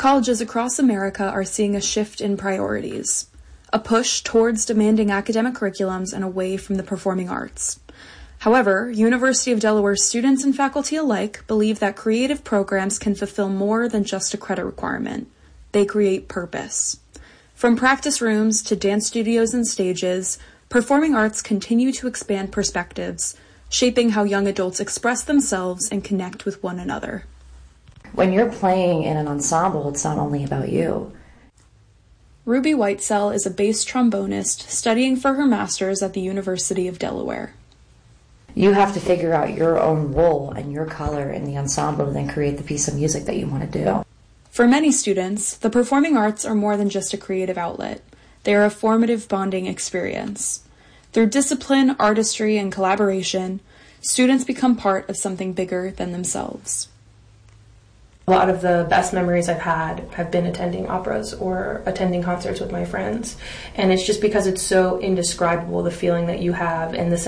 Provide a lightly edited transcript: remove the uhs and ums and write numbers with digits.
Colleges across America are seeing a shift in priorities, a push towards demanding academic curriculums and away from the performing arts. However, University of Delaware students and faculty alike believe that creative programs can fulfill more than just a credit requirement. They create purpose. From practice rooms to dance studios and stages, performing arts continue to expand perspectives, shaping how young adults express themselves and connect with one another. When you're playing in an ensemble, it's not only about you. Ruby Whitesell is a bass trombonist studying for her master's at the University of Delaware. You have to figure out your own role and your color in the ensemble and then create the piece of music that you want to do. For many students, the performing arts are more than just a creative outlet. They are a formative bonding experience. Through discipline, artistry, and collaboration, students become part of something bigger than themselves. A lot of the best memories I've had have been attending operas or attending concerts with my friends. And it's just because it's so indescribable, the feeling that you have and the